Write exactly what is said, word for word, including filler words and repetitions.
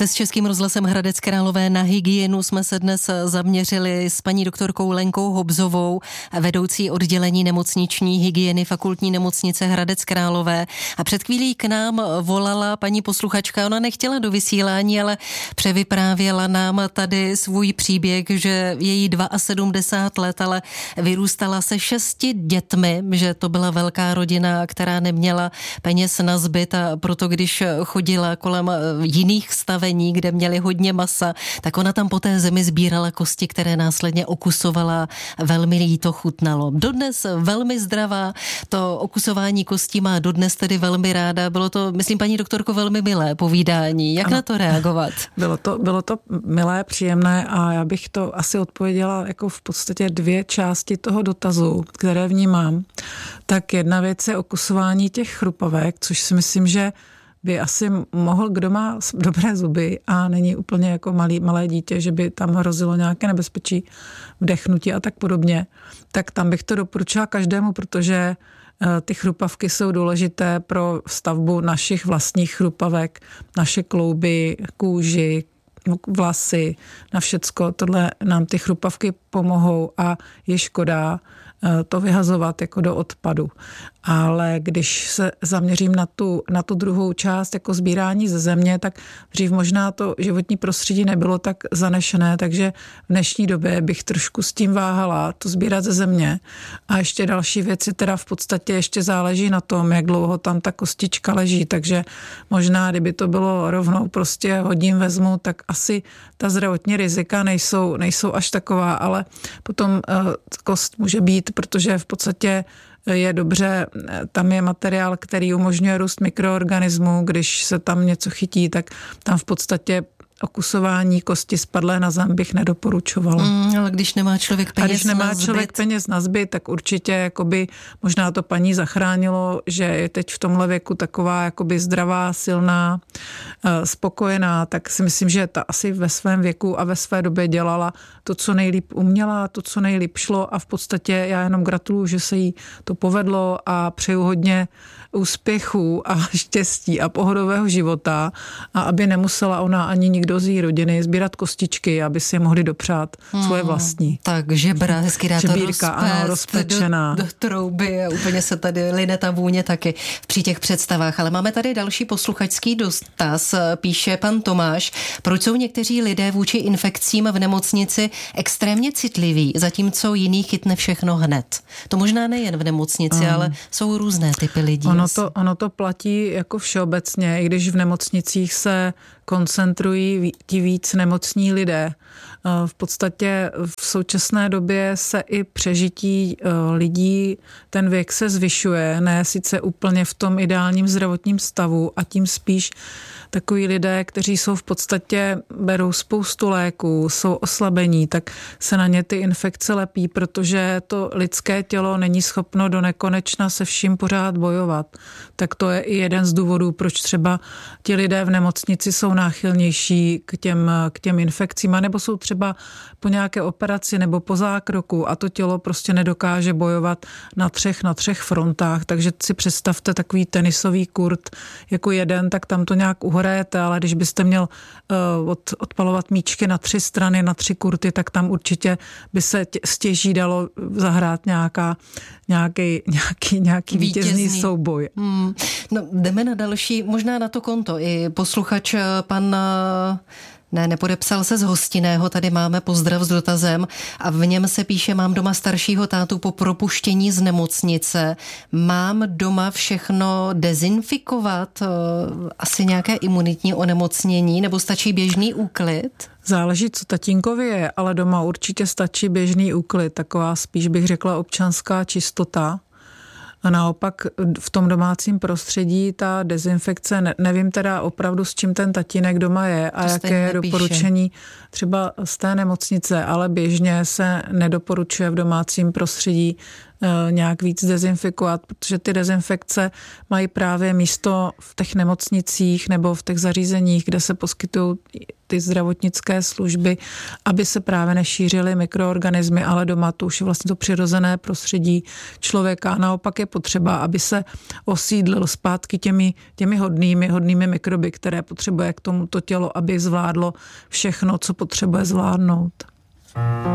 Jste s Českým rozhlasem Hradec Králové. Na hygienu jsme se dnes zaměřili s paní doktorkou Lenkou Hobzovou, vedoucí oddělení nemocniční hygieny Fakultní nemocnice Hradec Králové. A před chvílí k nám volala paní posluchačka. Ona nechtěla do vysílání, ale převyprávěla nám tady svůj příběh, že je jí sedmdesát dva let, ale vyrůstala se šesti dětmi, že to byla velká rodina, která neměla peněz na zbyt, a proto když chodila kolem jiných stavení, kde měli hodně masa, tak ona tam po té zemi sbírala kosti, které následně okusovala. Velmi jí to chutnalo. Dodnes velmi zdravá, to okusování kostí má dodnes tedy velmi ráda. Bylo to, myslím, paní doktorko, velmi milé povídání. Jak ano. na to reagovat? Bylo to, bylo to milé, příjemné a já bych to asi odpověděla jako v podstatě dvě části toho dotazu, které vnímám. Tak jedna věc je okusování těch chrupavek, což si myslím, že by asi mohl, kdo má dobré zuby a není úplně jako malý, malé dítě, že by tam hrozilo nějaké nebezpečí vdechnutí a tak podobně, tak tam bych to doporučila každému, protože ty chrupavky jsou důležité pro stavbu našich vlastních chrupavek, naše klouby, kůži, vlasy, na všecko. Tohle nám ty chrupavky pomohou a je škoda to vyhazovat jako do odpadu. Ale když se zaměřím na tu, na tu druhou část, jako sbírání ze země, tak dřív možná to životní prostředí nebylo tak zanešené, takže v dnešní době bych trošku s tím váhala, to sbírat ze země. A ještě další věci teda v podstatě ještě záleží na tom, jak dlouho tam ta kostička leží, takže možná, kdyby to bylo rovnou prostě hodím vezmu, tak asi ta zdravotní rizika nejsou, nejsou až taková, ale potom uh, kost může být, protože v podstatě je dobře, tam je materiál, který umožňuje růst mikroorganismů, když se tam něco chytí, tak tam v podstatě okusování kosti spadlé na zem bych nedoporučovala. Mm, ale když nemá člověk peněz na zbyt. A když nemá člověk peněz na zbyt, tak určitě jakoby možná to paní zachránilo, že je teď v tomhle věku taková jakoby zdravá, silná, spokojená, tak si myslím, že ta asi ve svém věku a ve své době dělala to, co nejlíp uměla, to, co nejlíp šlo a v podstatě já jenom gratuluju, že se jí to povedlo a přeju hodně úspěchů a štěstí a pohodového života a aby nemusela ona ani nikdo z její rodiny sbírat kostičky, aby si je mohli dopřát hmm, svoje vlastní. Tak žebra, hezky dá to Žebírka, ano, rozpečená. Do, do trouby a úplně se tady line ta vůně taky při těch představách. Ale máme tady další posluchačský dotaz. Píše pan Tomáš, proč jsou někteří lidé vůči infekcím v nemocnici extrémně citliví, zatímco jiný chytne všechno hned. To možná nejen v nemocnici, um. ale jsou různé typy lidí. Ono to, ono to platí jako všeobecně, i když v nemocnicích se koncentrují ti víc nemocní lidé. V podstatě v současné době se i přežití lidí, ten věk se zvyšuje, ne sice úplně v tom ideálním zdravotním stavu a tím spíš takoví lidé, kteří jsou v podstatě, berou spoustu léků, jsou oslabení, tak se na ně ty infekce lepí, protože to lidské tělo není schopno do nekonečna se vším pořád bojovat. Tak to je i jeden z důvodů, proč třeba ti lidé v nemocnici jsou náchylnější k těm, k těm infekcím, nebo jsou třeba po nějaké operaci nebo po zákroku a to tělo prostě nedokáže bojovat na třech, na třech frontách, takže si představte takový tenisový kurt jako jeden, tak tam to nějak uhrajete, ale když byste měl uh, od, odpalovat míčky na tři strany, na tři kurty, tak tam určitě by se tě, stěží dalo zahrát nějaká, nějaký, nějaký, nějaký vítězný, vítězný souboj. Hmm. No, jdeme na další, možná na to konto. I posluchač pan... Ne, nepodepsal se z Hostinného, tady máme pozdrav s dotazem a v něm se píše, mám doma staršího tátu po propuštění z nemocnice, mám doma všechno dezinfikovat, asi nějaké imunitní onemocnění, nebo stačí běžný úklid? Záleží, co tatínkovi je, ale doma určitě stačí běžný úklid, taková spíš bych řekla občanská čistota. A naopak v tom domácím prostředí ta dezinfekce, ne, nevím teda opravdu, s čím ten tatínek doma je a to jaké je doporučení třeba z té nemocnice, ale běžně se nedoporučuje v domácím prostředí nějak víc dezinfikovat, protože ty dezinfekce mají právě místo v těch nemocnicích nebo v těch zařízeních, kde se poskytují ty zdravotnické služby, aby se právě nešířily mikroorganismy, ale doma to už je vlastně to přirozené prostředí člověka. A naopak je potřeba, aby se osídlil zpátky těmi, těmi hodnými, hodnými mikroby, které potřebuje k tomu to tělo, aby zvládlo všechno, co potřebuje zvládnout.